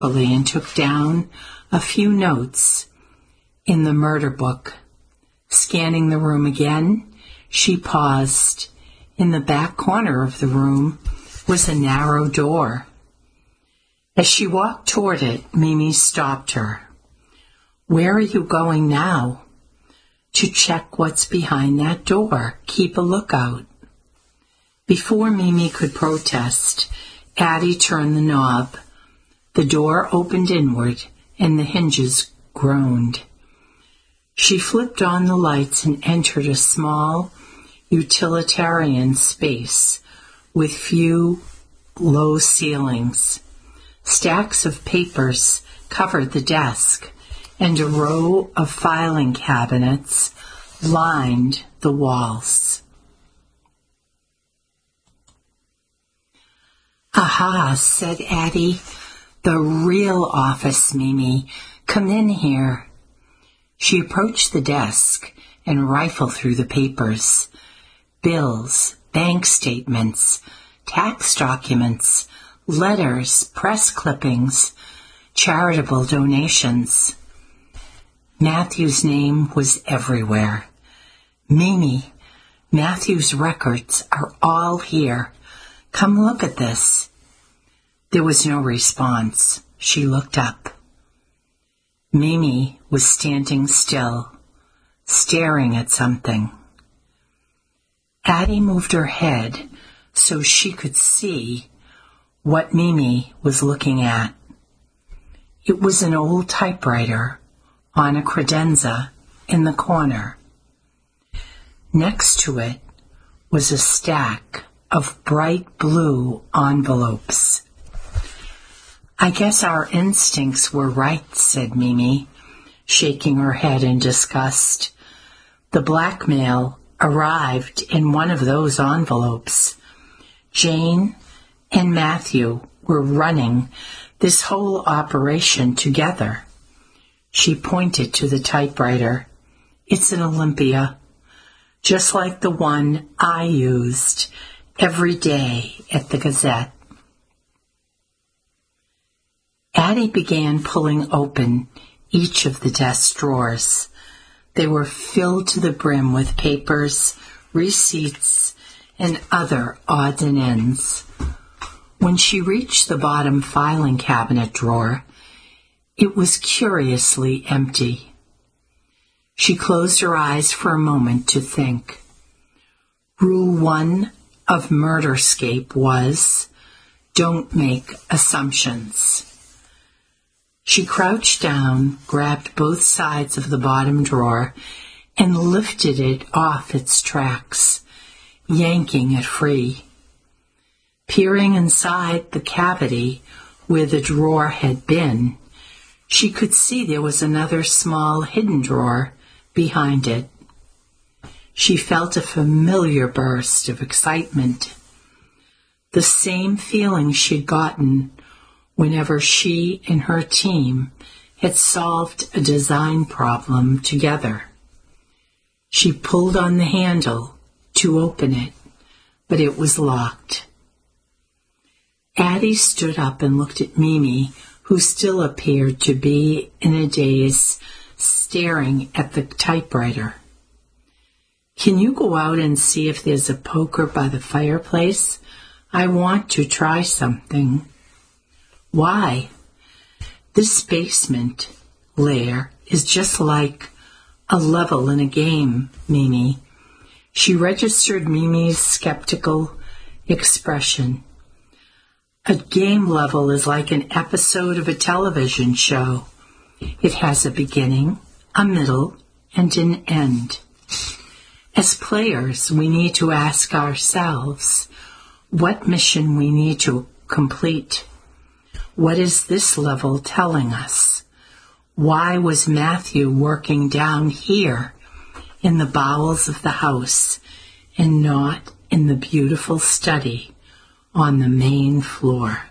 and took down a few notes in the murder book. Scanning the room again, she paused. In the back corner of the room was a narrow door. As she walked toward it, Mimi stopped her. "Where are you going now?" "To check what's behind that door. Keep a lookout." Before Mimi could protest, Addie turned the knob. The door opened inward, and the hinges groaned. She flipped on the lights and entered a small, utilitarian space with few low ceilings. Stacks of papers covered the desk, and a row of filing cabinets lined the walls. "Aha," said Addie. "The real office, Mimi. Come in here." She approached the desk and rifled through the papers. Bills, bank statements, tax documents, letters, press clippings, charitable donations. Matthew's name was everywhere. "Mimi, Matthew's records are all here. Come look at this." There was no response. She looked up. Mimi was standing still, staring at something. Addie moved her head so she could see what Mimi was looking at. It was an old typewriter on a credenza in the corner. Next to it was a stack of bright blue envelopes. "I guess our instincts were right," said Mimi, shaking her head in disgust. "The blackmail arrived in one of those envelopes. Jane and Matthew were running this whole operation together." She pointed to the typewriter. "It's an Olympia, just like the one I used every day at the Gazette." Addie began pulling open each of the desk drawers. They were filled to the brim with papers, receipts, and other odds and ends. When she reached the bottom filing cabinet drawer, it was curiously empty. She closed her eyes for a moment to think. Rule 1 of Murderscape was, don't make assumptions. She crouched down, grabbed both sides of the bottom drawer, and lifted it off its tracks, yanking it free. Peering inside the cavity where the drawer had been, she could see there was another small hidden drawer behind it. She felt a familiar burst of excitement, the same feeling she'd gotten whenever she and her team had solved a design problem together. She pulled on the handle to open it, but it was locked. Addie stood up and looked at Mimi, who still appeared to be in a daze, staring at the typewriter. "Can you go out and see if there's a poker by the fireplace? I want to try something." "Why?" "This basement lair is just like a level in a game, Mimi." She registered Mimi's skeptical expression. "A game level is like an episode of a television show. It has a beginning, a middle, and an end. As players, we need to ask ourselves what mission we need to complete. What is this level telling us? Why was Matthew working down here in the bowels of the house and not in the beautiful study on the main floor?"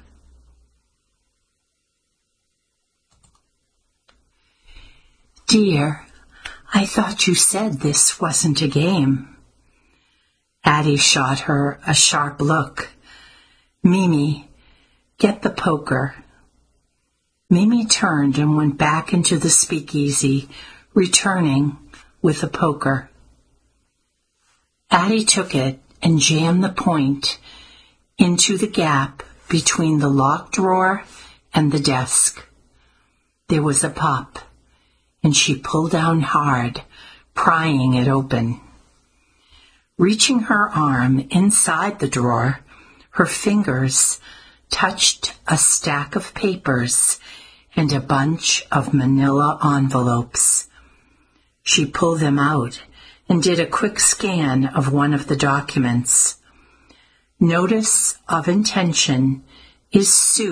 "Dear, I thought you said this wasn't a game." Addie shot her a sharp look. "Mimi, get the poker." Mimi turned and went back into the speakeasy, returning with a poker. Addie took it and jammed the point into the gap between the locked drawer and the desk. There was a pop, and she pulled down hard, prying it open. Reaching her arm inside the drawer, her fingers touched a stack of papers and a bunch of manila envelopes. She pulled them out and did a quick scan of one of the documents. Notice of intention is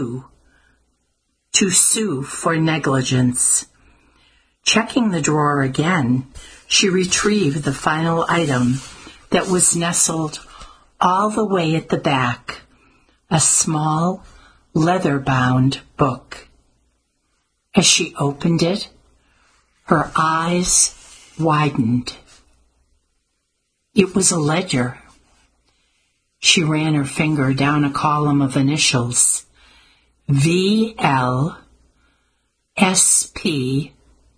to sue for negligence. Checking the drawer again, she retrieved the final item that was nestled all the way at the back, a small, leather-bound book. As she opened it, her eyes widened. It was a ledger. She ran her finger down a column of initials. VL SP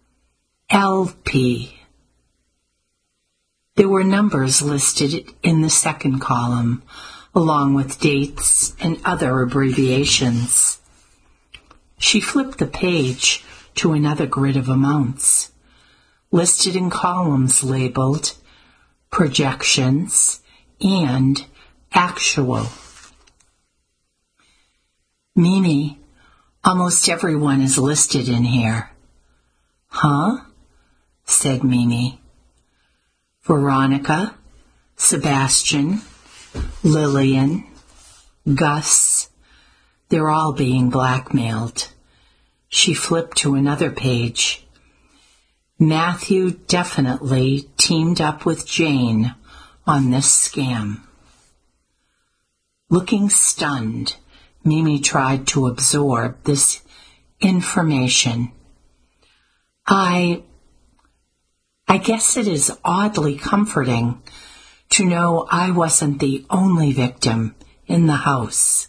LP. There were numbers listed in the second column, along with dates and other abbreviations. She flipped the page to another grid of amounts, listed in columns labeled projections and actual. Mimi, almost everyone is listed in here. Huh? Said Mimi. Veronica, Sebastian, Lillian, Gus, they're all being blackmailed. She flipped to another page. Matthew definitely teamed up with Jane on this scam. Looking stunned, Mimi tried to absorb this information. I guess it is oddly comforting to know I wasn't the only victim in the house.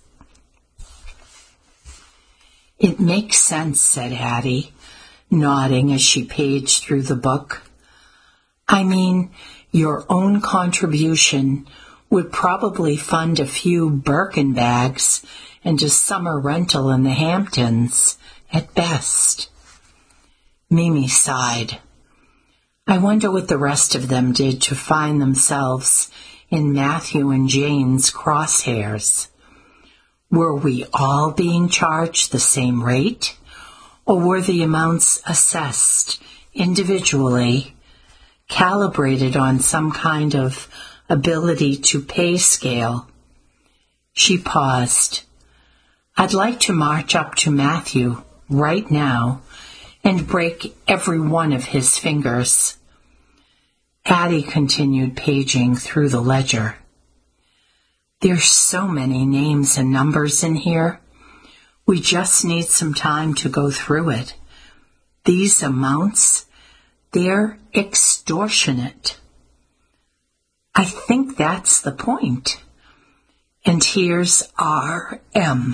It makes sense, said Addie, nodding as she paged through the book. I mean, your own contribution would probably fund a few Birkin bags and a summer rental in the Hamptons, at best. Mimi sighed. I wonder what the rest of them did to find themselves in Matthew and Jane's crosshairs. Were we all being charged the same rate, or were the amounts assessed individually, calibrated on some kind of ability to pay scale? She paused. I'd like to march up to Matthew right now and break every one of his fingers. Addie continued paging through the ledger. There's so many names and numbers in here. We just need some time to go through it. These amounts, they're extortionate. I think that's the point. And here's RM.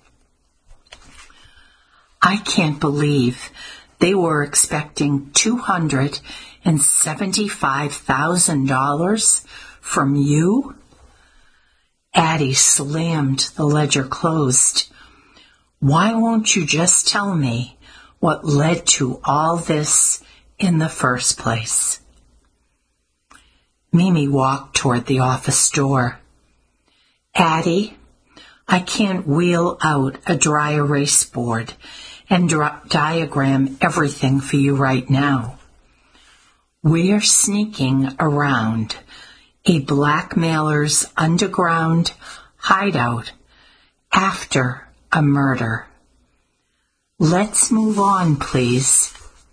I can't believe they were expecting $275,000 from you? Addie slammed the ledger closed. Why won't you just tell me what led to all this in the first place? Mimi walked toward the office door. Addie, I can't wheel out a dry erase board and diagram everything for you right now. We're sneaking around a blackmailer's underground hideout after a murder. Let's move on, please.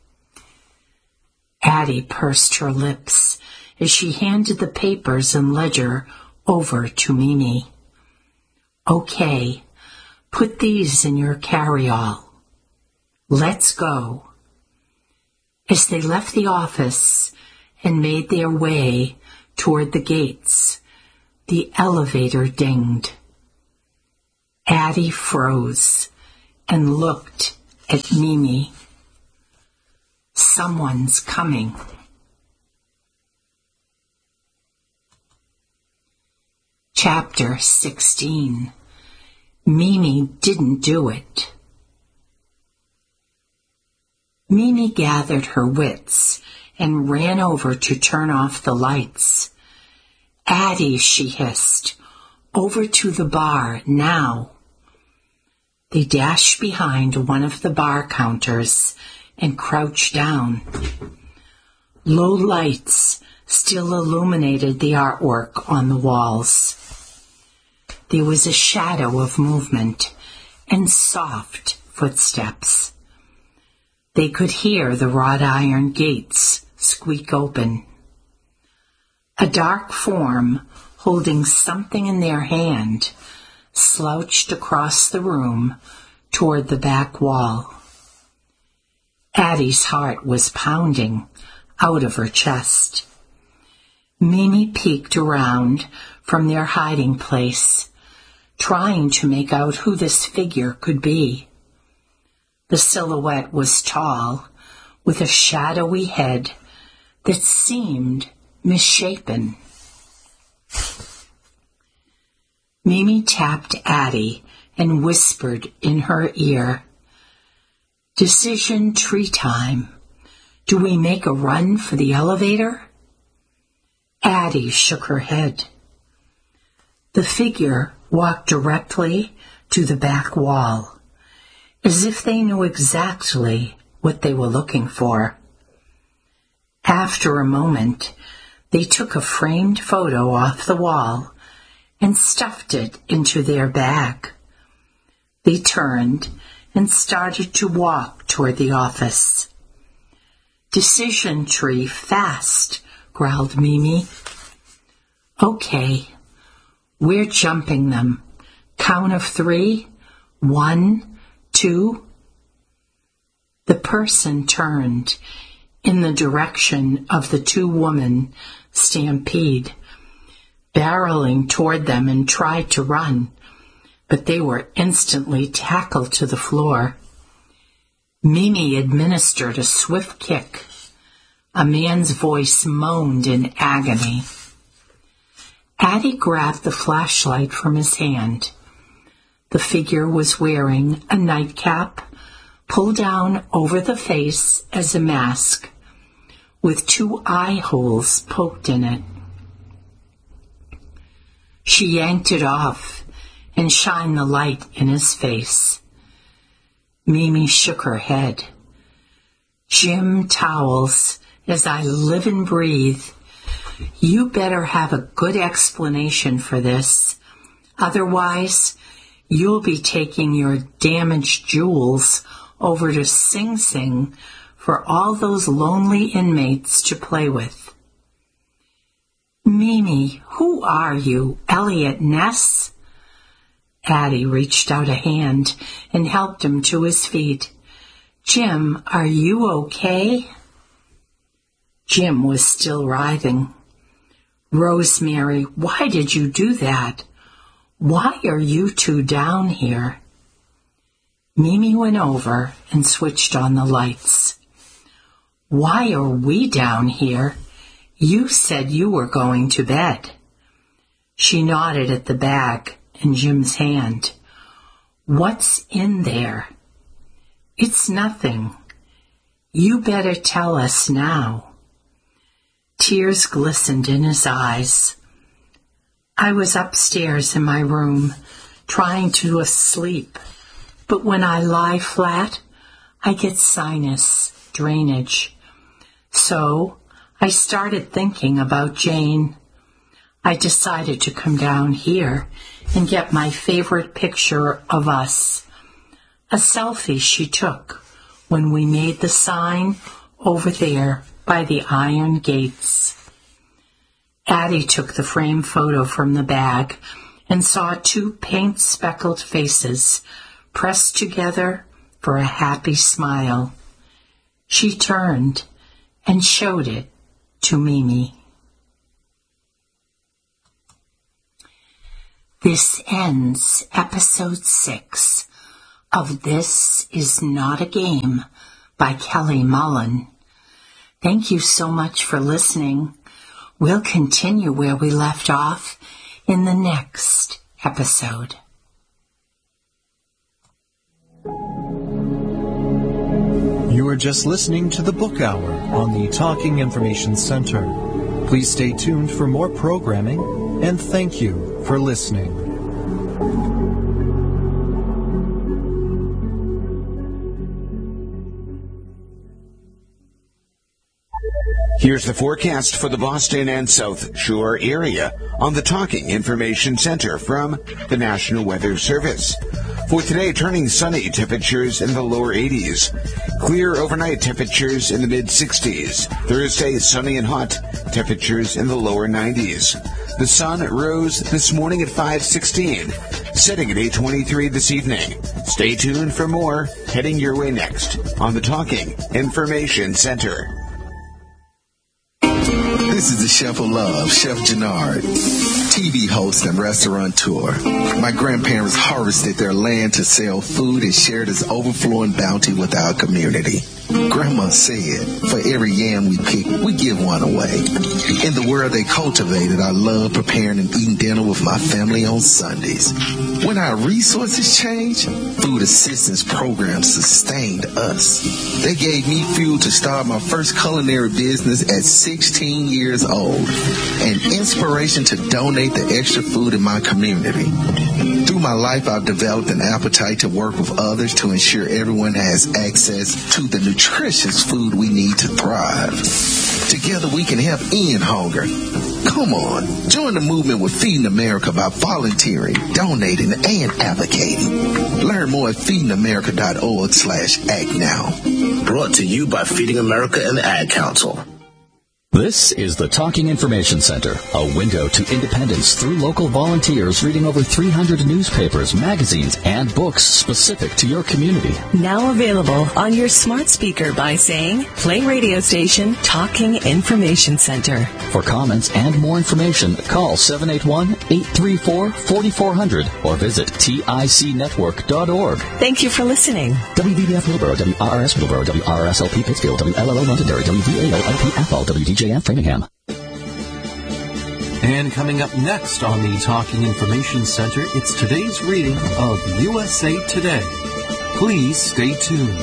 Addie pursed her lips as she handed the papers and ledger over to Mimi. Okay, put these in your carry-all. Let's go. As they left the office and made their way toward the gates, the elevator dinged. Addie froze and looked at Mimi. Someone's coming. Chapter 16. Mimi didn't do it. Mimi gathered her wits and ran over to turn off the lights. "Addie," she hissed, "over to the bar, now." They dashed behind one of the bar counters and crouched down. Low lights still illuminated the artwork on the walls. There was a shadow of movement and soft footsteps. They could hear the wrought iron gates squeak open. A dark form, holding something in their hand, slouched across the room toward the back wall. Addie's heart was pounding out of her chest. Mimi peeked around from their hiding place, trying to make out who this figure could be. The silhouette was tall, with a shadowy head that seemed misshapen. Mimi tapped Addie and whispered in her ear, "Decision tree time. Do we make a run for the elevator?" Addie shook her head. The figure walked directly to the back wall, as if they knew exactly what they were looking for. After a moment, they took a framed photo off the wall and stuffed it into their bag. They turned and started to walk toward the office. "Decision tree, fast," growled Mimi. "Okay, we're jumping them. Count of 3. 1, 2. The person turned in the direction of the two-woman stampede, barreling toward them, and tried to run, but they were instantly tackled to the floor. Mimi administered a swift kick. A man's voice moaned in agony. Addie grabbed the flashlight from his hand. The figure was wearing a nightcap, pulled down over the face as a mask, with 2 eye holes poked in it. She yanked it off and shined the light in his face. Mimi shook her head. "Jim Towles, as I live and breathe, you better have a good explanation for this. Otherwise, you'll be taking your damaged jewels over to Sing Sing for all those lonely inmates to play with." "Mimi, who are you, Elliot Ness?" Addie reached out a hand and helped him to his feet. "Jim, are you okay?" Jim was still writhing. "Rosemary, why did you do that? Why are you two down here?" Mimi went over and switched on the lights. "Why are we down here? You said you were going to bed." She nodded at the bag in Jim's hand. "What's in there?" "It's nothing. You better tell us now." Tears glistened in his eyes. "I was upstairs in my room, trying to sleep, but when I lie flat, I get sinus drainage. So I started thinking about Jane. I decided to come down here and get my favorite picture of us, a selfie she took when we made the sign over there by the iron gates." Addie took the framed photo from the bag and saw 2 paint-speckled faces pressed together for a happy smile. She turned and showed it to Mimi. This ends episode 6 of This Is Not a Game by Kelly Mullen. Thank you so much for listening. We'll continue where we left off in the next episode. You are just listening to the Book Hour on the Talking Information Center. Please stay tuned for more programming, and thank you for listening. Here's the forecast for the Boston and South Shore area on the Talking Information Center from the National Weather Service. For today, turning sunny, temperatures in the lower 80s. Clear overnight, temperatures in the mid-60s. Thursday, sunny and hot, temperatures in the lower 90s. The sun rose this morning at 5:16, setting at 8:23 this evening. Stay tuned for more heading your way next on the Talking Information Center. This is the Chef of Love, Chef Gennard, TV host and restaurateur. My grandparents harvested their land to sell food and share this overflowing bounty with our community. Grandma said, for every yam we pick, we give one away. In the world they cultivated, I love preparing and eating dinner with my family on Sundays. When our resources changed, food assistance programs sustained us. They gave me fuel to start my first culinary business at 16 years old, and inspiration to donate the extra food in my community. Through my life, I've developed an appetite to work with others to ensure everyone has access to the nutritious food we need to thrive. Together we can help end hunger. Come on, join the movement with Feeding America by volunteering, donating, and advocating. Learn more at feedingamerica.org/act now. Brought to you by Feeding America and the Ad Council. This is the Talking Information Center, a window to independence through local volunteers reading over 300 newspapers, magazines, and books specific to your community. Now available on your smart speaker by saying, play radio station Talking Information Center. For comments and more information, call 781-834-4400 or visit ticnetwork.org. Thank you for listening. WVBF Middleborough, WRRS Middleborough, WRSLP Pittsfield, WLLO Londonderry, WVAO-LP Athol, WDJM Framingham. And coming up next on the Talking Information Center, it's today's reading of USA Today. Please stay tuned.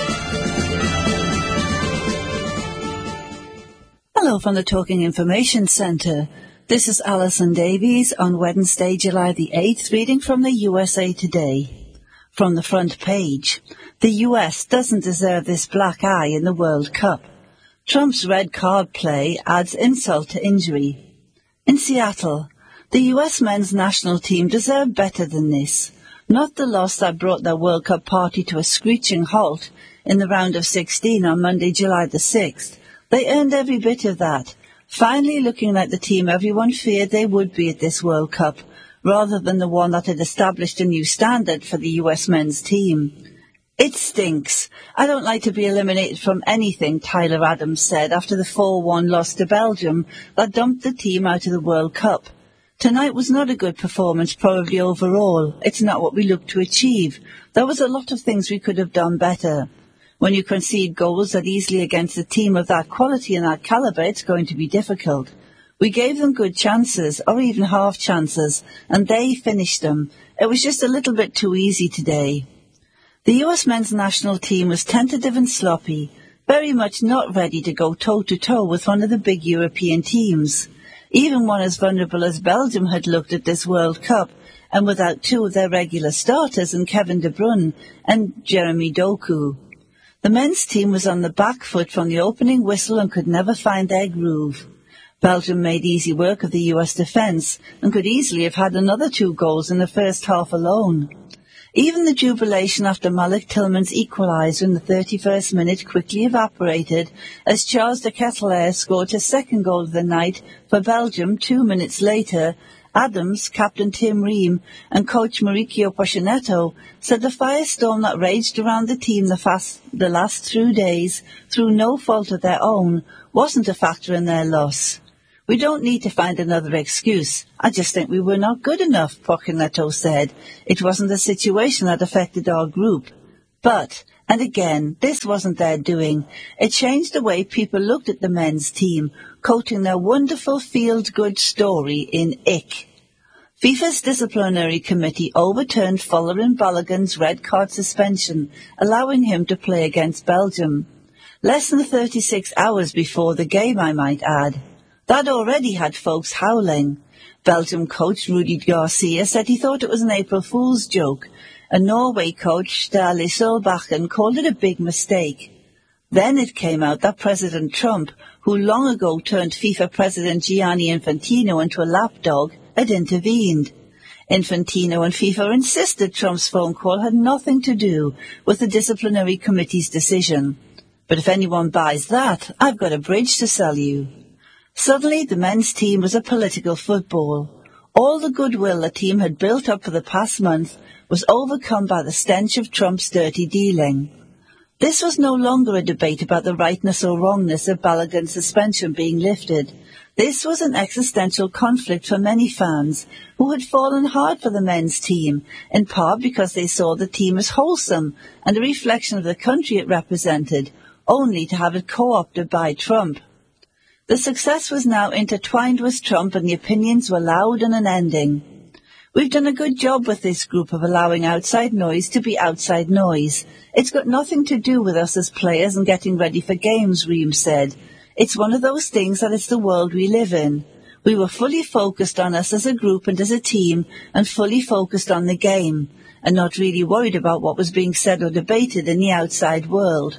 Hello from the Talking Information Center. This is Alison Davies on Wednesday, July the 8th, reading from the USA Today. From the front page, the U.S. doesn't deserve this black eye in the World Cup. Trump's red card play adds insult to injury. In Seattle, the U.S. men's national team deserved better than this. Not the loss that brought their World Cup party to a screeching halt in the round of 16 on Monday, July the 6th. They earned every bit of that, finally looking like the team everyone feared they would be at this World Cup, rather than the one that had established a new standard for the U.S. men's team. It stinks. I don't like to be eliminated from anything, Tyler Adams said after the 4-1 loss to Belgium that dumped the team out of the World Cup. Tonight was not a good performance, probably overall. It's not what we looked to achieve. There was a lot of things we could have done better. When you concede goals that easily against a team of that quality and that calibre, it's going to be difficult. We gave them good chances, or even half chances, and they finished them. It was just a little bit too easy today. The U.S. men's national team was tentative and sloppy, very much not ready to go toe-to-toe with one of the big European teams. Even one as vulnerable as Belgium had looked at this World Cup, and without two of their regular starters in Kevin De Bruyne and Jeremy Doku. The men's team was on the back foot from the opening whistle and could never find their groove. Belgium made easy work of the U.S. defence and could easily have had another 2 goals in the first half alone. Even the jubilation after Malik Tillman's equaliser in the 31st minute quickly evaporated as Charles de Ketelaere scored his second goal of the night for Belgium 2 minutes later. Adams, Captain Tim Ream and coach Mauricio Pochettino said the firestorm that raged around the team the last 2 days, through no fault of their own, wasn't a factor in their loss. We don't need to find another excuse. I just think we were not good enough, Pochettino said. It wasn't a situation that affected our group. But, and again, this wasn't their doing. It changed the way people looked at the men's team, quoting their wonderful feel-good story in Ick. FIFA's disciplinary committee overturned Folarin Balogun's red card suspension, allowing him to play against Belgium. Less than 36 hours before the game, I might add. That already had folks howling. Belgium coach Rudi Garcia said he thought it was an April Fool's joke, and Norway coach Ståle Solbakken called it a big mistake. Then it came out that President Trump, who long ago turned FIFA President Gianni Infantino into a lapdog, had intervened. Infantino and FIFA insisted Trump's phone call had nothing to do with the disciplinary committee's decision. But if anyone buys that, I've got a bridge to sell you. Suddenly, the men's team was a political football. All the goodwill the team had built up for the past month was overcome by the stench of Trump's dirty dealing. This was no longer a debate about the rightness or wrongness of Balogun's suspension being lifted. This was an existential conflict for many fans who had fallen hard for the men's team, in part because they saw the team as wholesome and a reflection of the country it represented, only to have it co-opted by Trump. The success was now intertwined with Trump and the opinions were loud and unending. We've done a good job with this group of allowing outside noise to be outside noise. It's got nothing to do with us as players and getting ready for games, Ream said. It's one of those things that it's the world we live in. We were fully focused on us as a group and as a team and fully focused on the game and not really worried about what was being said or debated in the outside world.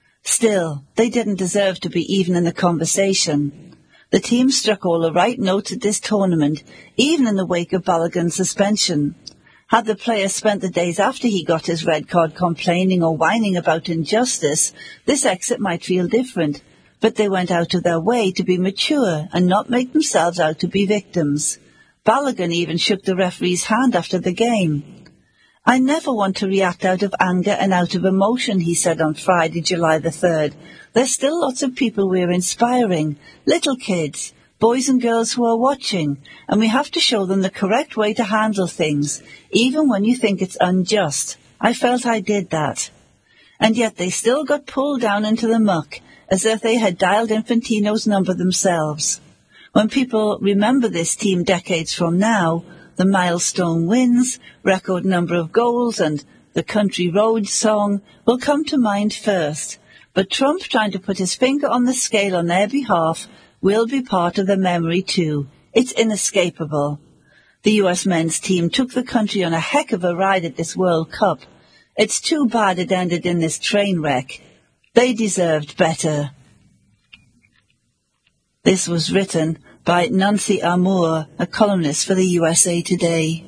Still, they didn't deserve to be even in the conversation. The team struck all the right notes at this tournament, even in the wake of Balogun's suspension. Had the player spent the days after he got his red card complaining or whining about injustice, this exit might feel different. But they went out of their way to be mature and not make themselves out to be victims. Balogun even shook the referee's hand after the game. I never want to react out of anger and out of emotion, he said on Friday, July the 3rd. There's still lots of people we're inspiring, little kids, boys and girls who are watching, and we have to show them the correct way to handle things, even when you think it's unjust. I felt I did that. And yet they still got pulled down into the muck, as if they had dialed Infantino's number themselves. When people remember this team decades from now, the milestone wins, record number of goals, and the Country Road song will come to mind first. But Trump trying to put his finger on the scale on their behalf will be part of the memory too. It's inescapable. The US men's team took the country on a heck of a ride at this World Cup. It's too bad it ended in this train wreck. They deserved better. This was written by Nancy Armour, a columnist for the USA Today.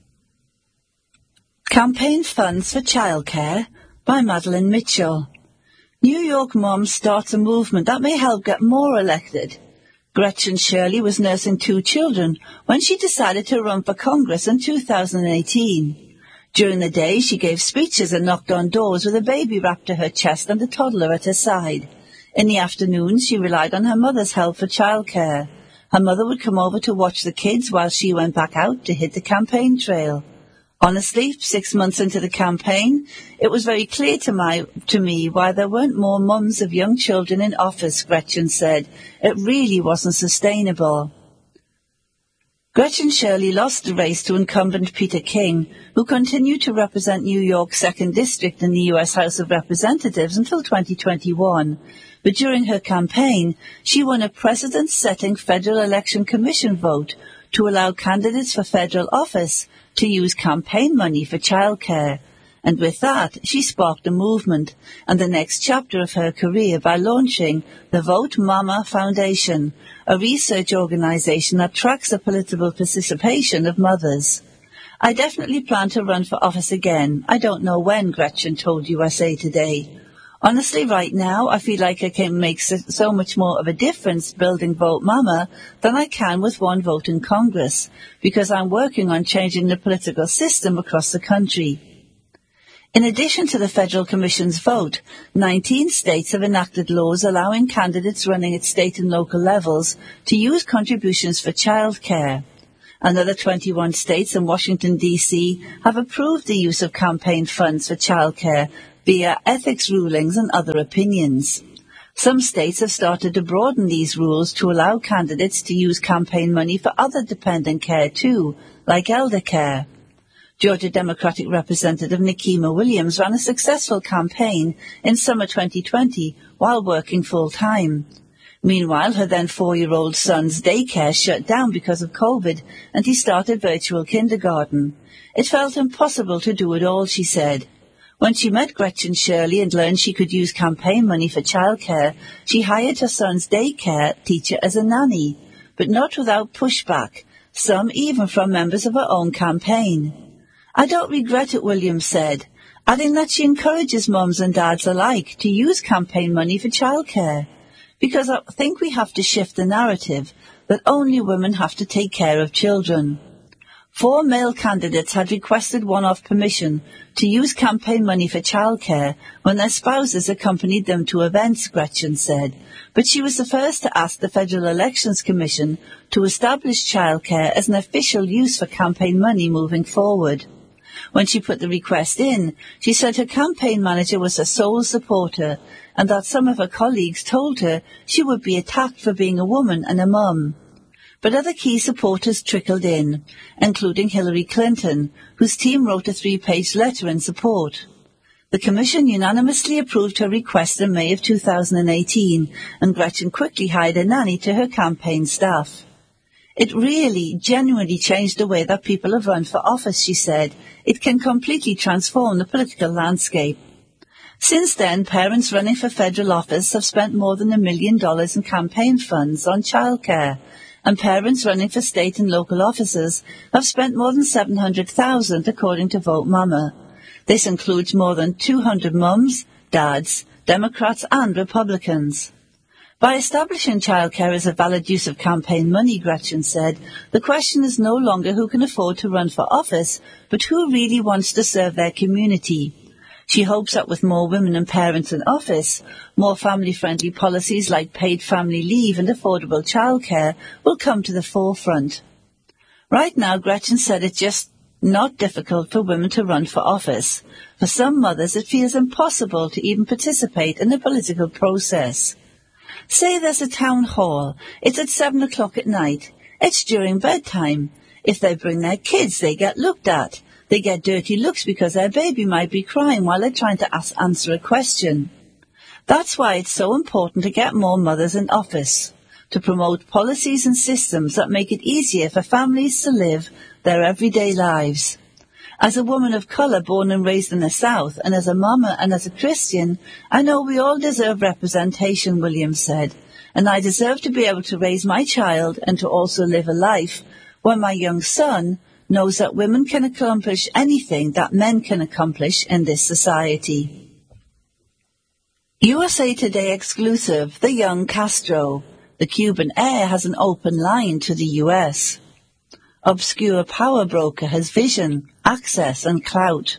Campaign Funds for Childcare by Madeleine Mitchell. New York mom starts a movement that may help get more elected. Gretchen Shirley was nursing 2 children when she decided to run for Congress in 2018. During the day, she gave speeches and knocked on doors with a baby wrapped to her chest and a toddler at her side. In the afternoons, she relied on her mother's help for childcare. Her mother would come over to watch the kids while she went back out to hit the campaign trail. Honestly, 6 months into the campaign, it was very clear to me why there weren't more mums of young children in office, Gretchen said. It really wasn't sustainable. Gretchen Shirley lost the race to incumbent Peter King, who continued to represent New York's 2nd District in the U.S. House of Representatives until 2021. But during her campaign, she won a precedent-setting Federal Election Commission vote to allow candidates for federal office to use campaign money for childcare. And with that, she sparked a movement and the next chapter of her career by launching the Vote Mama Foundation, a research organization that tracks the political participation of mothers. I definitely plan to run for office again. I don't know when, Gretchen told USA Today. Honestly, right now, I feel like I can make so much more of a difference building Vote Mama than I can with one vote in Congress, because I'm working on changing the political system across the country. In addition to the Federal Commission's vote, 19 states have enacted laws allowing candidates running at state and local levels to use contributions for childcare. Another 21 states and Washington, D.C. have approved the use of campaign funds for childcare via ethics rulings and other opinions. Some states have started to broaden these rules to allow candidates to use campaign money for other dependent care too, like elder care. Georgia Democratic Representative Nikema Williams ran a successful campaign in summer 2020 while working full-time. Meanwhile, her then 4-year-old son's daycare shut down because of COVID, and he started virtual kindergarten. It felt impossible to do it all, she said. When she met Gretchen Shirley and learned she could use campaign money for childcare, she hired her son's daycare teacher as a nanny, but not without pushback, some even from members of her own campaign. I don't regret it, Williams said, adding that she encourages mums and dads alike to use campaign money for childcare, because I think we have to shift the narrative that only women have to take care of children. 4 male candidates had requested one-off permission to use campaign money for childcare when their spouses accompanied them to events, Gretchen said, but she was the first to ask the Federal Elections Commission to establish childcare as an official use for campaign money moving forward. When she put the request in, she said her campaign manager was her sole supporter and that some of her colleagues told her she would be attacked for being a woman and a mum. But other key supporters trickled in, including Hillary Clinton, whose team wrote a 3-page letter in support. The Commission unanimously approved her request in May of 2018, and Gretchen quickly hired a nanny to her campaign staff. It really, genuinely changed the way that people have run for office, she said. It can completely transform the political landscape. Since then, parents running for federal office have spent more than $1 million in campaign funds on childcare, and parents running for state and local offices have spent more than $700,000, according to Vote Mama. This includes more than 200 mums, dads, Democrats and Republicans. By establishing childcare as a valid use of campaign money, Gretchen said, the question is no longer who can afford to run for office, but who really wants to serve their community. She hopes that with more women and parents in office, more family-friendly policies like paid family leave and affordable childcare will come to the forefront. Right now, Gretchen said it's just not difficult for women to run for office. For some mothers, it feels impossible to even participate in the political process. Say there's a town hall. It's at 7 o'clock at night. It's during bedtime. If they bring their kids, they get looked at. They get dirty looks because their baby might be crying while they're trying to answer a question. That's why it's so important to get more mothers in office, to promote policies and systems that make it easier for families to live their everyday lives. As a woman of colour born and raised in the South, and as a mama and as a Christian, I know we all deserve representation, Williams said, and I deserve to be able to raise my child and to also live a life where my young son knows that women can accomplish anything that men can accomplish in this society. USA Today exclusive, the young Castro. The Cuban heir has an open line to the US. Obscure power broker has vision, access and clout.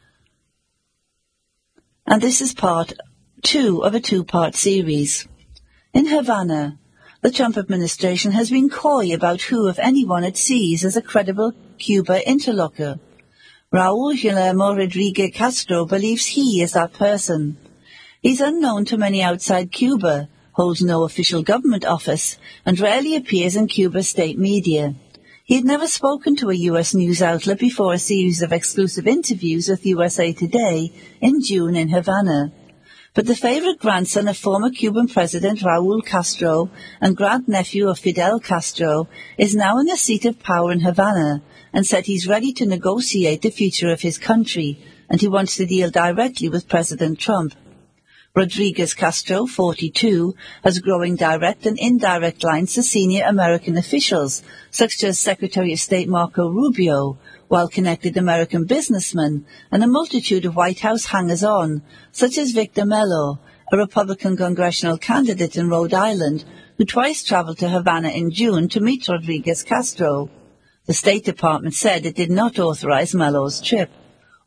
And this is part 2 of a 2-part series. In Havana, the Trump administration has been coy about who, if anyone, it sees as a credible Cuba interlocutor. Raul Guillermo Rodriguez Castro believes he is that person. He's unknown to many outside Cuba, holds no official government office, and rarely appears in Cuba's state media. He had never spoken to a U.S. news outlet before a series of exclusive interviews with USA Today in June in Havana. But the favorite grandson of former Cuban President Raul Castro and grandnephew of Fidel Castro is now in the seat of power in Havana and said he's ready to negotiate the future of his country, and he wants to deal directly with President Trump. Rodriguez Castro, 42, has growing direct and indirect lines to senior American officials, such as Secretary of State Marco Rubio, well-connected American businessmen, and a multitude of White House hangers-on, such as Victor Mello, a Republican congressional candidate in Rhode Island, who twice traveled to Havana in June to meet Rodriguez Castro. The State Department said it did not authorize Mello's trip.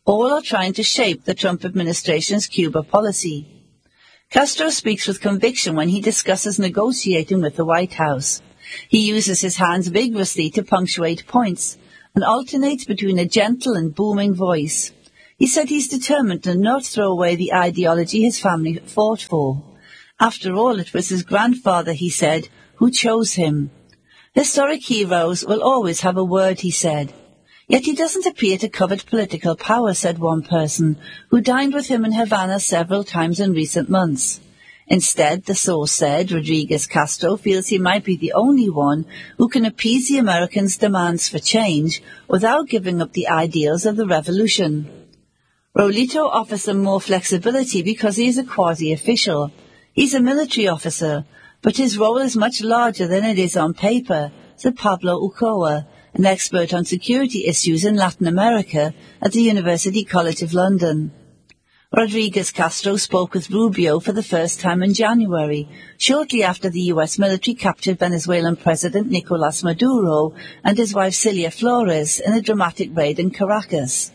All are trying to shape the Trump administration's Cuba policy. Castro speaks with conviction when he discusses negotiating with the White House. He uses his hands vigorously to punctuate points and alternates between a gentle and booming voice. He said he's determined to not throw away the ideology his family fought for. After all, it was his grandfather, he said, who chose him. Historic heroes will always have a word, he said. Yet he doesn't appear to covet political power, said one person, who dined with him in Havana several times in recent months. Instead, the source said, Rodriguez Castro feels he might be the only one who can appease the Americans' demands for change without giving up the ideals of the revolution. Raulito offers them more flexibility because he is a quasi-official. He's a military officer, but his role is much larger than it is on paper, said Pablo Ucoa, an expert on security issues in Latin America at the University College of London. Rodriguez Castro spoke with Rubio for the first time in January, shortly after the U.S. military captured Venezuelan President Nicolás Maduro and his wife Cilia Flores in a dramatic raid in Caracas.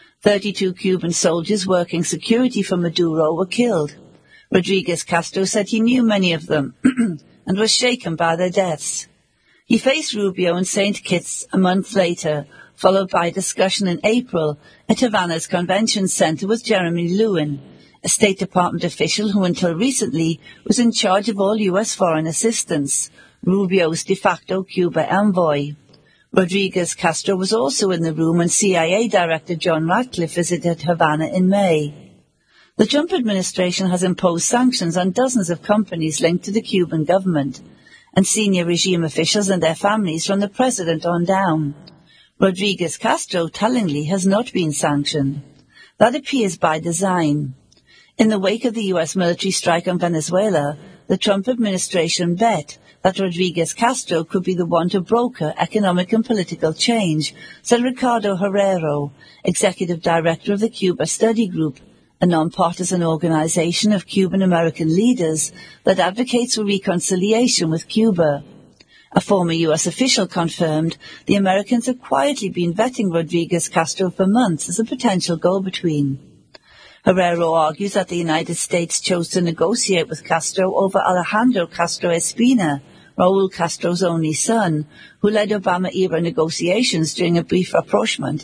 32 Cuban soldiers working security for Maduro were killed. Rodriguez Castro said he knew many of them and was shaken by their deaths. He faced Rubio in St. Kitts a month later, followed by a discussion in April at Havana's Convention Center with Jeremy Lewin, a State Department official who until recently was in charge of all U.S. foreign assistance, Rubio's de facto Cuba envoy. Rodriguez Castro was also in the room when CIA Director John Ratcliffe visited Havana in May. The Trump administration has imposed sanctions on dozens of companies linked to the Cuban government and senior regime officials and their families from the president on down. Rodriguez Castro, tellingly, has not been sanctioned. That appears by design. In the wake of the U.S. military strike on Venezuela, the Trump administration bet that Rodriguez Castro could be the one to broker economic and political change, said Ricardo Herrero, executive director of the Cuba Study Group, a non-partisan organization of Cuban-American leaders that advocates for reconciliation with Cuba. A former U.S. official confirmed the Americans have quietly been vetting Rodriguez Castro for months as a potential go-between. Herrero argues that the United States chose to negotiate with Castro over Alejandro Castro Espina, Raul Castro's only son, who led Obama-era negotiations during a brief rapprochement.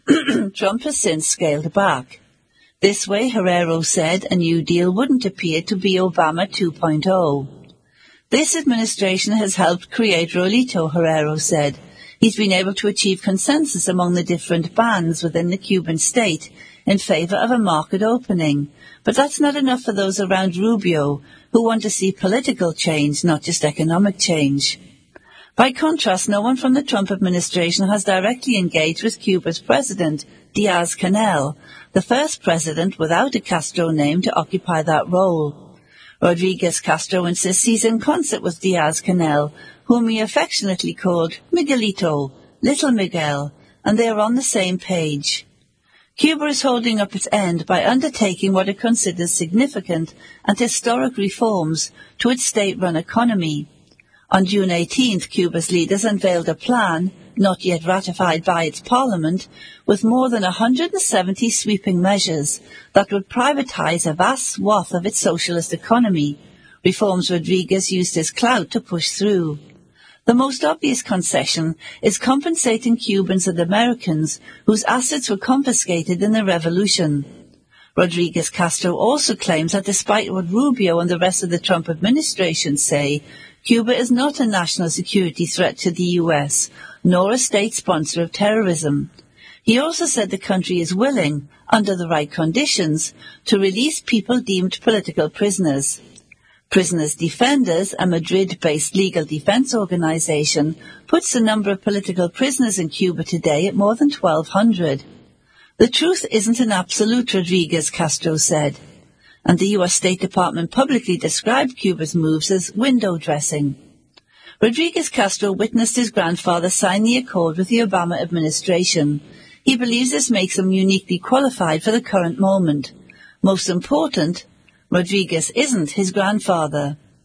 Trump has since scaled back. This way, Herrero said, a new deal wouldn't appear to be Obama 2.0. This administration has helped create Raulito, Herrero said. He's been able to achieve consensus among the different bands within the Cuban state in favor of a market opening. But that's not enough for those around Rubio, who want to see political change, not just economic change. By contrast, no one from the Trump administration has directly engaged with Cuba's president, Diaz-Canel, the first president without a Castro name to occupy that role. Rodriguez Castro insists he's in concert with Diaz-Canel, whom he affectionately called Miguelito, Little Miguel, and they are on the same page. Cuba is holding up its end by undertaking what it considers significant and historic reforms to its state-run economy. On June 18th, Cuba's leaders unveiled a plan, not yet ratified by its parliament, with more than 170 sweeping measures that would privatize a vast swath of its socialist economy, reforms Rodriguez used his clout to push through. The most obvious concession is compensating Cubans and Americans whose assets were confiscated in the revolution. Rodriguez Castro also claims that despite what Rubio and the rest of the Trump administration say, Cuba is not a national security threat to the U.S., nor a state sponsor of terrorism. He also said the country is willing, under the right conditions, to release people deemed political prisoners. Prisoners Defenders, a Madrid-based legal defense organization, puts the number of political prisoners in Cuba today at more than 1,200. The truth isn't an absolute, Rodriguez Castro said. And the U.S. State Department publicly described Cuba's moves as window dressing. Rodriguez Castro witnessed his grandfather sign the accord with the Obama administration. He believes this makes him uniquely qualified for the current moment. Most important, Rodriguez isn't his grandfather.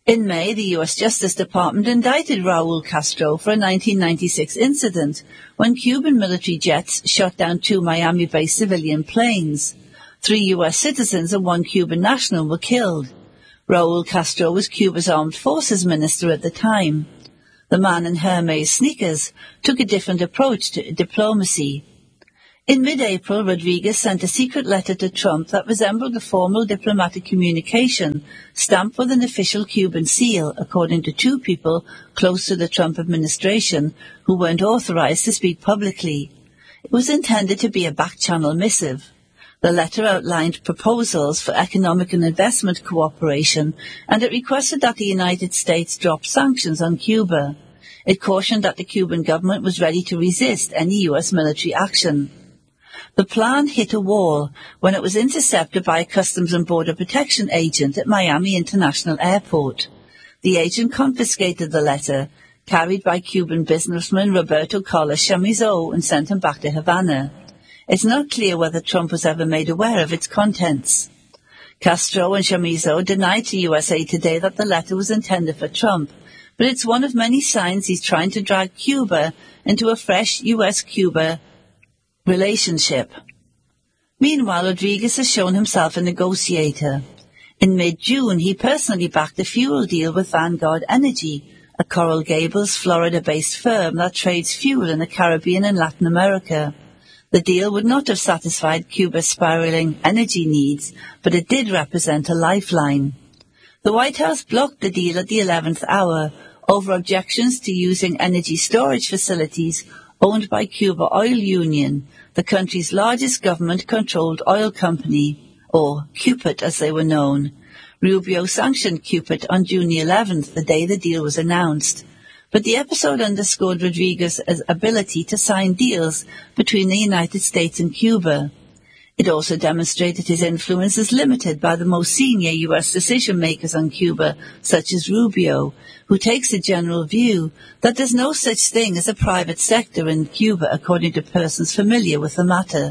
In May, the U.S. Justice Department indicted Raul Castro for a 1996 incident when Cuban military jets shot down 2 Miami-based civilian planes. 3 U.S. citizens and 1 Cuban national were killed. Raul Castro was Cuba's armed forces minister at the time. The man in Hermes sneakers took a different approach to diplomacy. In mid-April, Rodriguez sent a secret letter to Trump that resembled a formal diplomatic communication stamped with an official Cuban seal, according to 2 people close to the Trump administration who weren't authorized to speak publicly. It was intended to be a back-channel missive. The letter outlined proposals for economic and investment cooperation, and it requested that the United States drop sanctions on Cuba. It cautioned that the Cuban government was ready to resist any U.S. military action. The plan hit a wall when it was intercepted by a Customs and Border Protection agent at Miami International Airport. The agent confiscated the letter, carried by Cuban businessman Roberto Carlos Chamizo, and sent him back to Havana. It's not clear whether Trump was ever made aware of its contents. Castro and Chamizo denied to USA Today that the letter was intended for Trump, but it's one of many signs he's trying to drag Cuba into a fresh U.S.-Cuba relationship. Meanwhile, Rodriguez has shown himself a negotiator. In mid-June, he personally backed a fuel deal with Vanguard Energy, a Coral Gables, Florida-based firm that trades fuel in the Caribbean and Latin America. The deal would not have satisfied Cuba's spiraling energy needs, but it did represent a lifeline. The White House blocked the deal at the 11th hour over objections to using energy storage facilities owned by Cuba Oil Union, the country's largest government-controlled oil company, or CUPIT as they were known. Rubio sanctioned CUPIT on June 11th, the day the deal was announced. But the episode underscored Rodriguez's ability to sign deals between the United States and Cuba. It also demonstrated his influence is limited by the most senior U.S. decision-makers on Cuba, such as Rubio, who takes the general view that there's no such thing as a private sector in Cuba, according to persons familiar with the matter.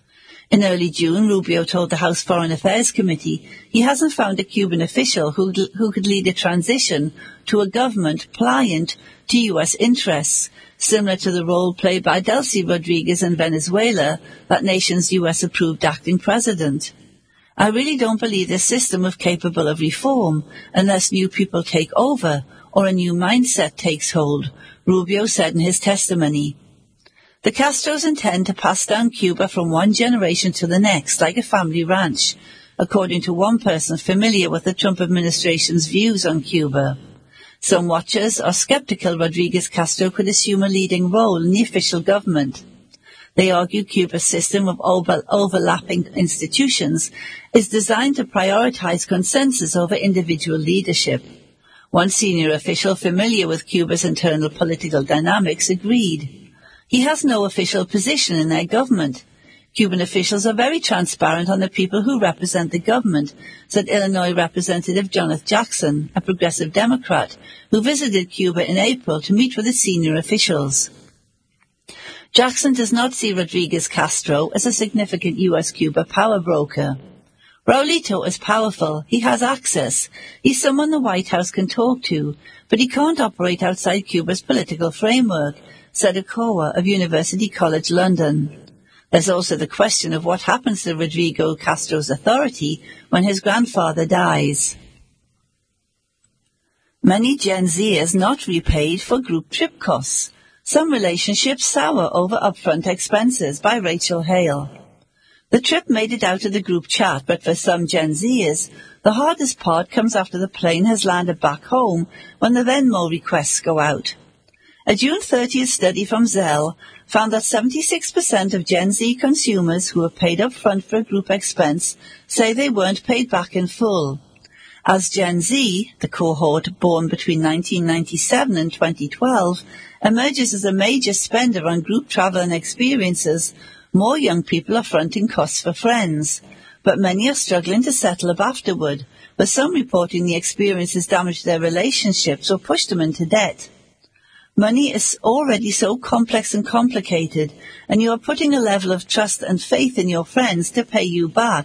In early June, Rubio told the House Foreign Affairs Committee he hasn't found a Cuban official who could lead a transition to a government pliant to U.S. interests, similar to the role played by Delcy Rodriguez in Venezuela, that nation's U.S.-approved acting president. I really don't believe this system is capable of reform unless new people take over or a new mindset takes hold, Rubio said in his testimony. The Castros intend to pass down Cuba from one generation to the next, like a family ranch, according to one person familiar with the Trump administration's views on Cuba. Some watchers are skeptical Rodriguez-Castro could assume a leading role in the official government. They argue Cuba's system of overlapping institutions is designed to prioritize consensus over individual leadership. One senior official familiar with Cuba's internal political dynamics agreed. He has no official position in their government. Cuban officials are very transparent on the people who represent the government, said Illinois Representative Jonathan Jackson, a progressive Democrat, who visited Cuba in April to meet with the senior officials. Jackson does not see Rodriguez-Castro as a significant U.S.-Cuba power broker. Raulito is powerful. He has access. He's someone the White House can talk to, but he can't operate outside Cuba's political framework, said Okowa of University College London. There's also the question of what happens to Rodrigo Castro's authority when his grandfather dies. Many Gen Zers not repaid for group trip costs. Some relationships sour over upfront expenses, by Rachel Hale. The trip made it out of the group chat, but for some Gen Zers, the hardest part comes after the plane has landed back home when the Venmo requests go out. A June 30th study from Zelle found that 76% of Gen Z consumers who were paid up front for a group expense say they weren't paid back in full. As Gen Z, the cohort born between 1997 and 2012, emerges as a major spender on group travel and experiences, more young people are fronting costs for friends. But many are struggling to settle up afterward, with some reporting the experiences damaged their relationships or pushed them into debt. Money is already so complex and complicated, and you are putting a level of trust and faith in your friends to pay you back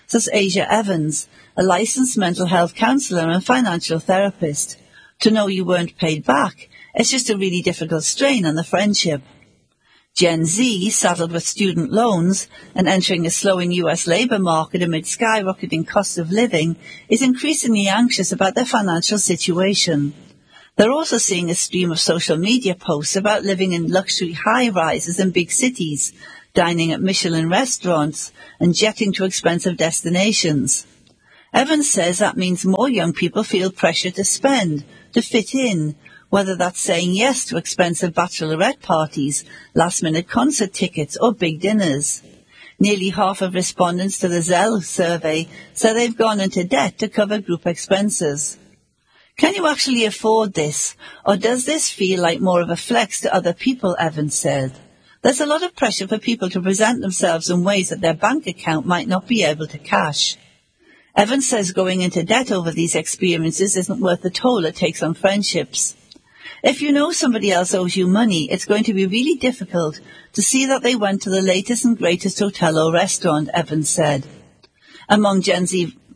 says Asia Evans, a licensed mental health counsellor and financial therapist. To know you weren't paid back, it's just a really difficult strain on the friendship. Gen Z, saddled with student loans and entering a slowing US labour market amid skyrocketing costs of living, is increasingly anxious about their financial situation. They're also seeing a stream of social media posts about living in luxury high-rises in big cities, dining at Michelin restaurants, and jetting to expensive destinations. Evans says that means more young people feel pressure to spend, to fit in, whether that's saying yes to expensive bachelorette parties, last-minute concert tickets, or big dinners. Nearly half of respondents to the Zell survey say they've gone into debt to cover group expenses. Can you actually afford this, or does this feel like more of a flex to other people, Evans said. There's a lot of pressure for people to present themselves in ways that their bank account might not be able to cash. Evans says going into debt over these experiences isn't worth the toll it takes on friendships. If you know somebody else owes you money, it's going to be really difficult to see that they went to the latest and greatest hotel or restaurant, Evans said. Among Gen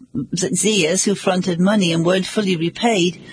Zers who fronted money and weren't fully repaid,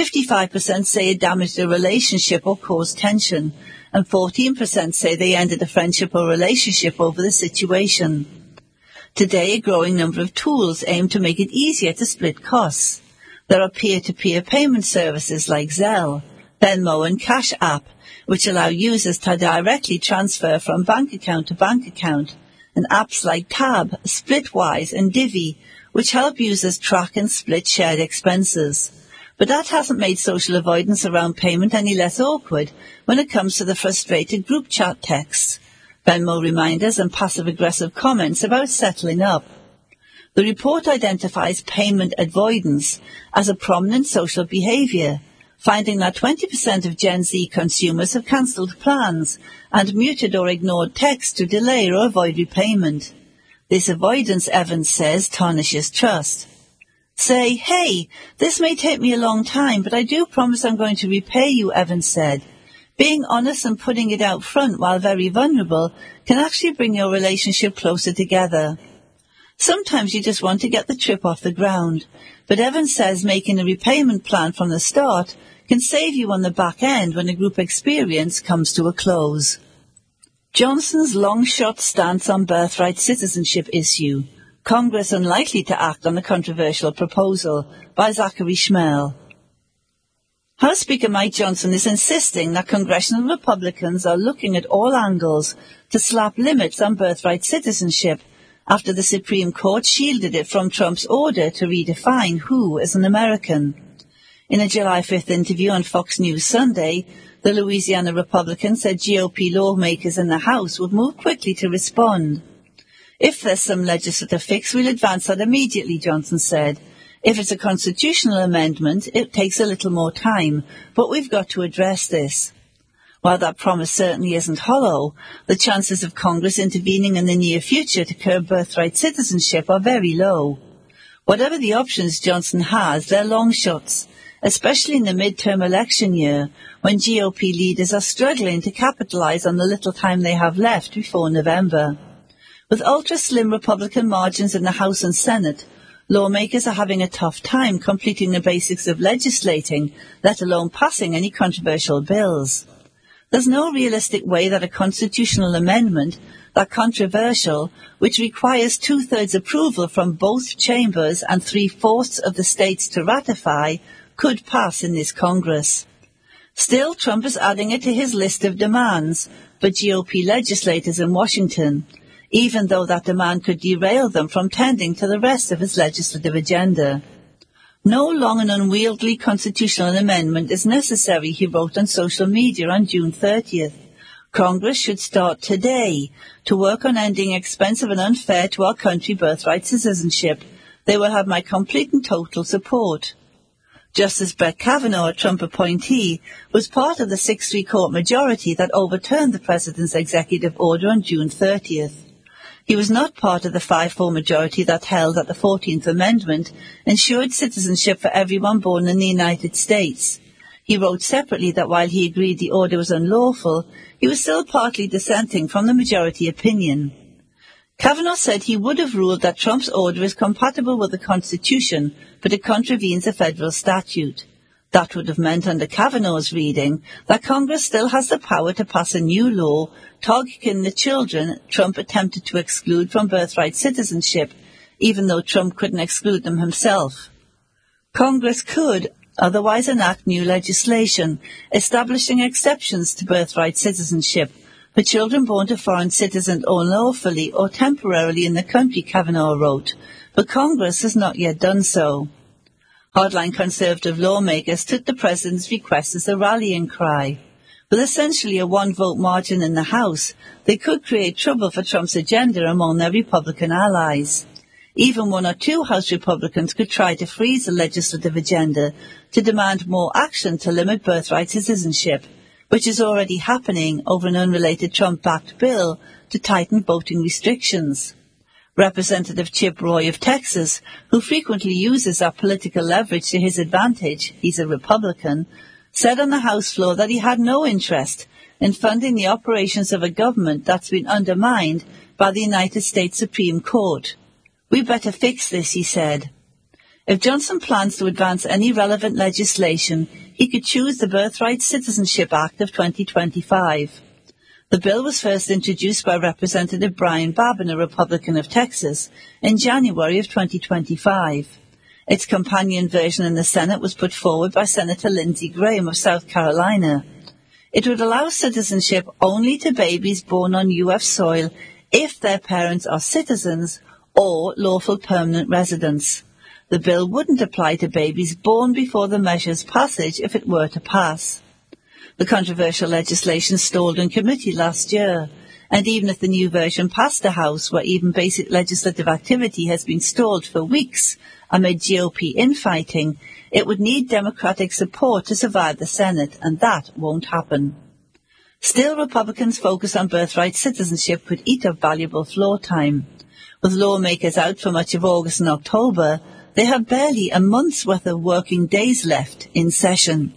55% say it damaged a relationship or caused tension, and 14% say they ended a friendship or relationship over the situation. Today, a growing number of tools aim to make it easier to split costs. There are peer-to-peer payment services like Zelle, Venmo and Cash App, which allow users to directly transfer from bank account to bank account, and apps like Tab, Splitwise and Divvy, which help users track and split shared expenses. But that hasn't made social avoidance around payment any less awkward when it comes to the frustrated group chat texts, Venmo reminders and passive-aggressive comments about settling up. The report identifies payment avoidance as a prominent social behaviour, finding that 20% of Gen Z consumers have cancelled plans and muted or ignored texts to delay or avoid repayment. This avoidance, Evans says, tarnishes trust. Say, hey, this may take me a long time, but I do promise I'm going to repay you, Evans said. Being honest and putting it out front while very vulnerable can actually bring your relationship closer together. Sometimes you just want to get the trip off the ground, but Evans says making a repayment plan from the start can save you on the back end when a group experience comes to a close. Johnson's long-shot stance on birthright citizenship issue. Congress unlikely to act on the controversial proposal, by Zachary Schmel. House Speaker Mike Johnson is insisting that congressional Republicans are looking at all angles to slap limits on birthright citizenship after the Supreme Court shielded it from Trump's order to redefine who is an American. In a July 5th interview on Fox News Sunday, the Louisiana Republican said GOP lawmakers in the House would move quickly to respond. If there's some legislative fix, we'll advance that immediately, Johnson said. If it's a constitutional amendment, it takes a little more time, but we've got to address this. While that promise certainly isn't hollow, the chances of Congress intervening in the near future to curb birthright citizenship are very low. Whatever the options Johnson has, they're long shots, especially in the midterm election year, when GOP leaders are struggling to capitalize on the little time they have left before November. With ultra-slim Republican margins in the House and Senate, lawmakers are having a tough time completing the basics of legislating, let alone passing any controversial bills. There's no realistic way that a constitutional amendment, that controversial, which requires 2/3 approval from both chambers and 3/4 of the states to ratify, could pass in this Congress. Still, Trump is adding it to his list of demands for GOP legislators in Washington, even though that demand could derail them from tending to the rest of his legislative agenda. No long and unwieldy constitutional amendment is necessary, he wrote on social media on June 30th. Congress should start today to work on ending expensive and unfair to our country birthright citizenship. They will have my complete and total support. Justice Brett Kavanaugh, a Trump appointee, was part of the 6-3 court majority that overturned the president's executive order on June 30th. He was not part of the 5-4 majority that held that the 14th Amendment ensured citizenship for everyone born in the United States. He wrote separately that while he agreed the order was unlawful, he was still partly dissenting from the majority opinion. Kavanaugh said he would have ruled that Trump's order is compatible with the Constitution, but it contravenes a federal statute. That would have meant, under Kavanaugh's reading, that Congress still has the power to pass a new law targeting the children Trump attempted to exclude from birthright citizenship, even though Trump couldn't exclude them himself. Congress could otherwise enact new legislation establishing exceptions to birthright citizenship for children born to foreign citizens unlawfully or temporarily in the country, Kavanaugh wrote, but Congress has not yet done so. Hardline conservative lawmakers took the president's request as a rallying cry. With essentially a one-vote margin in the House, they could create trouble for Trump's agenda among their Republican allies. Even one or two House Republicans could try to freeze the legislative agenda to demand more action to limit birthright citizenship, which is already happening over an unrelated Trump-backed bill to tighten voting restrictions. Representative Chip Roy of Texas, who frequently uses that political leverage to his advantage, he's a Republican, said on the House floor that he had no interest in funding the operations of a government that's been undermined by the United States Supreme Court. We better fix this, he said. If Johnson plans to advance any relevant legislation, he could choose the Birthright Citizenship Act of 2025. The bill was first introduced by Representative Brian Babin, a Republican of Texas, in January of 2025. Its companion version in the Senate was put forward by Senator Lindsey Graham of South Carolina. It would allow citizenship only to babies born on U.S. soil if their parents are citizens or lawful permanent residents. The bill wouldn't apply to babies born before the measure's passage if it were to pass. The controversial legislation stalled in committee last year, and even if the new version passed the House, where even basic legislative activity has been stalled for weeks amid GOP infighting, it would need Democratic support to survive the Senate, and that won't happen. Still, Republicans focused on birthright citizenship could eat up valuable floor time. With lawmakers out for much of August and October, they have barely a month's worth of working days left in session.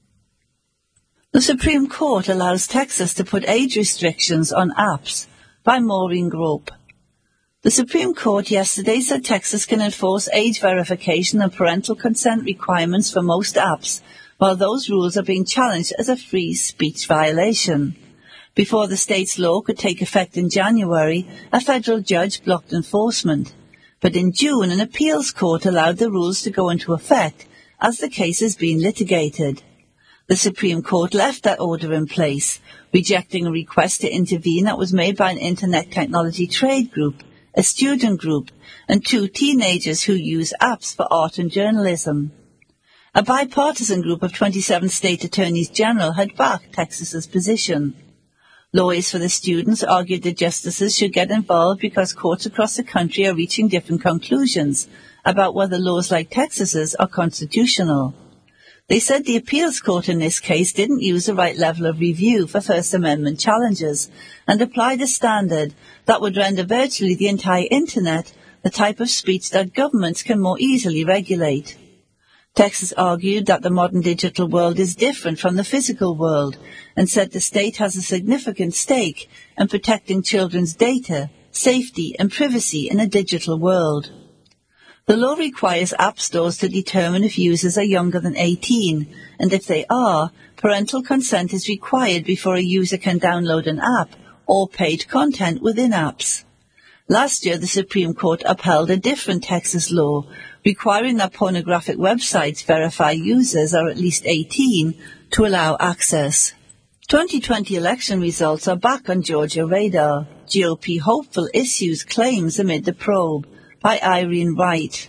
The Supreme Court allows Texas to put age restrictions on apps, by Maureen Grope. The Supreme Court yesterday said Texas can enforce age verification and parental consent requirements for most apps, while those rules are being challenged as a free speech violation. Before the state's law could take effect in January, a federal judge blocked enforcement. But in June, an appeals court allowed the rules to go into effect as the case is being litigated. The Supreme Court left that order in place, rejecting a request to intervene that was made by an internet technology trade group, a student group, and two teenagers who use apps for art and journalism. A bipartisan group of 27 state attorneys general had backed Texas's position. Lawyers for the students argued that justices should get involved because courts across the country are reaching different conclusions about whether laws like Texas's are constitutional. They said the appeals court in this case didn't use the right level of review for First Amendment challenges and applied a standard that would render virtually the entire Internet the type of speech that governments can more easily regulate. Texas argued that the modern digital world is different from the physical world and said the state has a significant stake in protecting children's data, safety, and privacy in a digital world. The law requires app stores to determine if users are younger than 18, and if they are, parental consent is required before a user can download an app or paid content within apps. Last year, the Supreme Court upheld a different Texas law requiring that pornographic websites verify users are at least 18 to allow access. 2020 election results are back on Georgia radar. GOP hopeful issues claims amid the probe, by Irene Wright.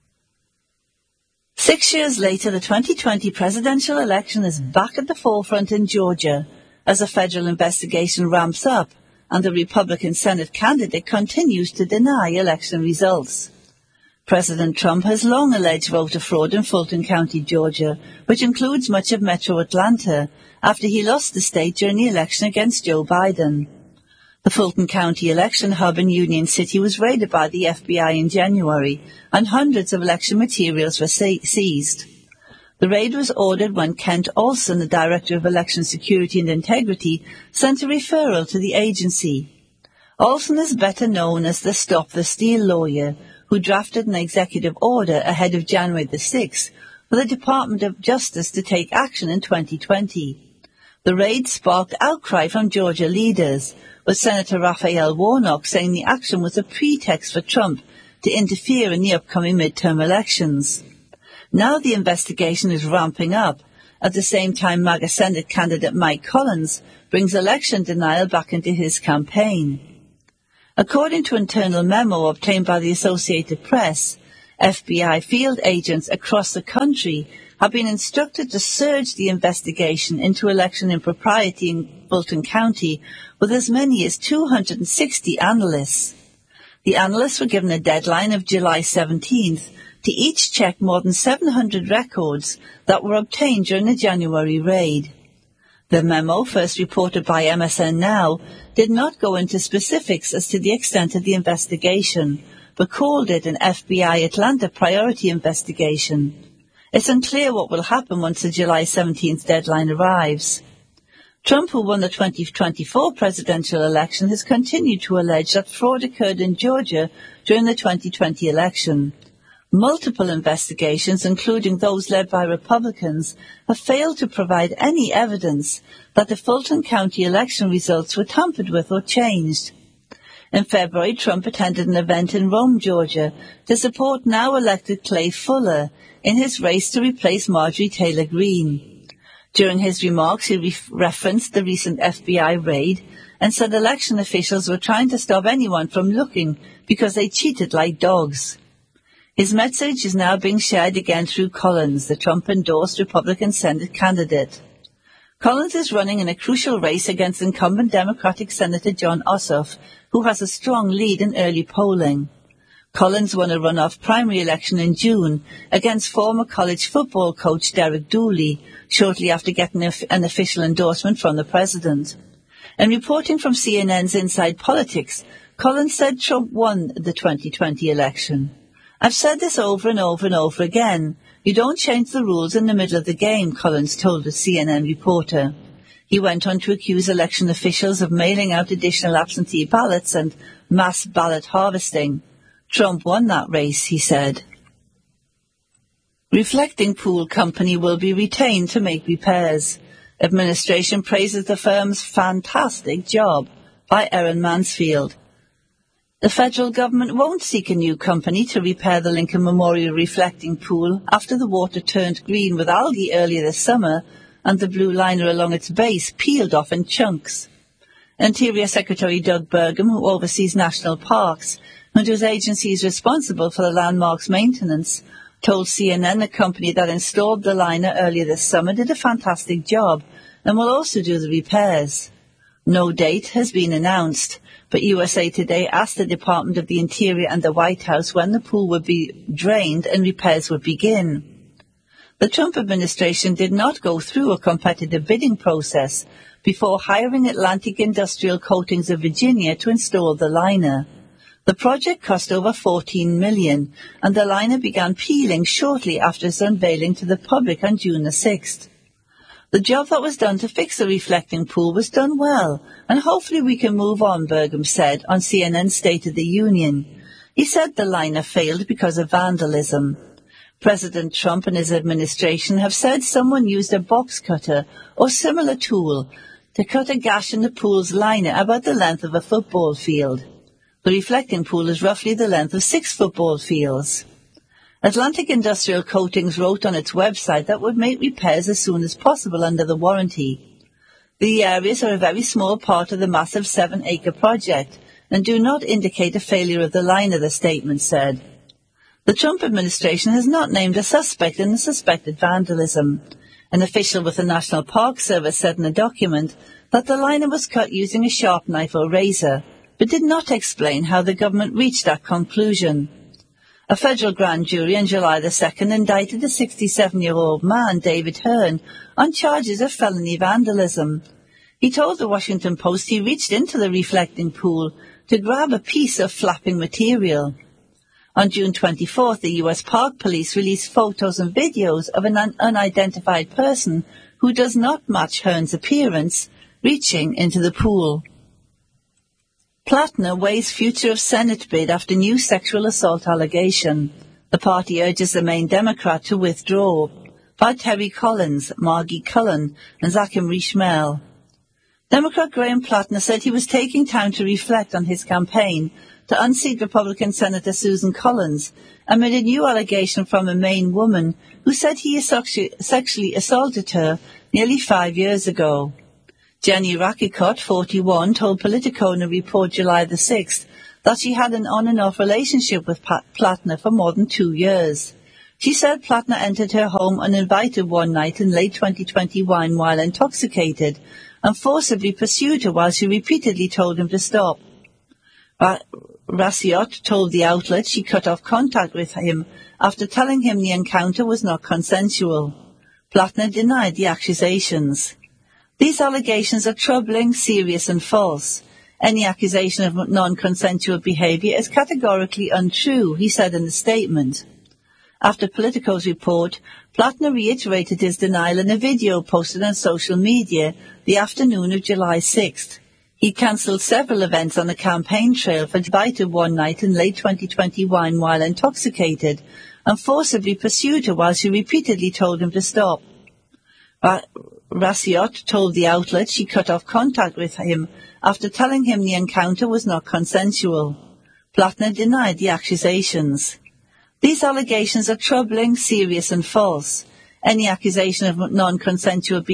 6 years later, the 2020 presidential election is back at the forefront in Georgia as a federal investigation ramps up and the Republican Senate candidate continues to deny election results. President Trump has long alleged voter fraud in Fulton County, Georgia, which includes much of metro Atlanta, after he lost the state during the election against Joe Biden. The Fulton County election hub in Union City was raided by the FBI in January, and hundreds of election materials were seized. The raid was ordered when Kent Olson, the Director of Election Security and Integrity, sent a referral to the agency. Olson is better known as the Stop the Steal lawyer, who drafted an executive order ahead of January the 6th for the Department of Justice to take action in 2020. The raid sparked outcry from Georgia leaders, with Senator Raphael Warnock saying the action was a pretext for Trump to interfere in the upcoming midterm elections. Now the investigation is ramping up. At the same time, MAGA Senate candidate Mike Collins brings election denial back into his campaign. According to an internal memo obtained by the Associated Press, FBI field agents across the country have been instructed to surge the investigation into election impropriety in Fulton County with as many as 260 analysts. The analysts were given a deadline of July 17th to each check more than 700 records that were obtained during the January raid. The memo, first reported by MSN Now, did not go into specifics as to the extent of the investigation, but called it an FBI Atlanta priority investigation. It's unclear what will happen once the July 17th deadline arrives. Trump, who won the 2024 presidential election, has continued to allege that fraud occurred in Georgia during the 2020 election. Multiple investigations, including those led by Republicans, have failed to provide any evidence that the Fulton County election results were tampered with or changed. In February, Trump attended an event in Rome, Georgia, to support now-elected Clay Fuller in his race to replace Marjorie Taylor Greene. During his remarks, he referenced the recent FBI raid and said election officials were trying to stop anyone from looking because they cheated like dogs. His message is now being shared again through Collins, the Trump-endorsed Republican Senate candidate. Collins is running in a crucial race against incumbent Democratic Senator Jon Ossoff, who has a strong lead in early polling. Collins won a runoff primary election in June against former college football coach Derek Dooley, shortly after getting an official endorsement from the president. In reporting from CNN's Inside Politics, Collins said Trump won the 2020 election. I've said this over and over and over again. You don't change the rules in the middle of the game, Collins told a CNN reporter. He went on to accuse election officials of mailing out additional absentee ballots and mass ballot harvesting. Trump won that race, he said. Reflecting Pool Company will be retained to make repairs. Administration praises the firm's fantastic job, by Erin Mansfield. The federal government won't seek a new company to repair the Lincoln Memorial reflecting pool after the water turned green with algae earlier this summer and the blue liner along its base peeled off in chunks. Interior Secretary Doug Burgum, who oversees national parks and whose agency is responsible for the landmark's maintenance, told CNN the company that installed the liner earlier this summer did a fantastic job and will also do the repairs. No date has been announced, but USA Today asked the Department of the Interior and the White House when the pool would be drained and repairs would begin. The Trump administration did not go through a competitive bidding process before hiring Atlantic Industrial Coatings of Virginia to install the liner. The project cost over $14 million, and the liner began peeling shortly after its unveiling to the public on June the 6th. The job that was done to fix the reflecting pool was done well, and hopefully we can move on, Burgum said on CNN's State of the Union. He said the liner failed because of vandalism. President Trump and his administration have said someone used a box cutter or similar tool to cut a gash in the pool's liner about the length of a football field. The reflecting pool is roughly the length of 6 football fields. Atlantic Industrial Coatings wrote on its website that would make repairs as soon as possible under the warranty. The areas are a very small part of the massive 7-acre project and do not indicate a failure of the liner, the statement said. The Trump administration has not named a suspect in the suspected vandalism. An official with the National Park Service said in a document that the liner was cut using a sharp knife or razor, but did not explain how the government reached that conclusion. A federal grand jury on July the 2nd indicted a 67-year-old man, David Hearn, on charges of felony vandalism. He told the Washington Post he reached into the reflecting pool to grab a piece of flapping material. On June 24th, the U.S. Park Police released photos and videos of an unidentified person who does not match Hearn's appearance reaching into the pool. Plattner weighs future of Senate bid after new sexual assault allegation. The party urges the Maine Democrat to withdraw. By Terry Collins, Margie Cullen, and Zacham Rishmel. Democrat Graham Plattner said he was taking time to reflect on his campaign to unseat Republican Senator Susan Collins amid a new allegation from a Maine woman who said he sexually assaulted her nearly 5 years ago. Jenny Rakicott, 41, told Politico in a report July the 6th that she had an on-and-off relationship with Plattner for more than 2 years. She said Plattner entered her home uninvited one night in late 2021 while intoxicated and forcibly pursued her while she repeatedly told him to stop. Raciot told the outlet she cut off contact with him after telling him the encounter was not consensual. Plattner denied the accusations. These allegations are troubling, serious and false. Any accusation of non-consensual behaviour is categorically untrue, he said in a statement. After Politico's report, Plattner reiterated his denial in a video posted on social media the afternoon of July 6th. He cancelled several events on the campaign trail for invited one night in late 2021 while intoxicated and forcibly pursued her while she repeatedly told him to stop. Raciot told the outlet she cut off contact with him after telling him the encounter was not consensual. Plattner denied the accusations. These allegations are troubling, serious and false. Any accusation of non-consensual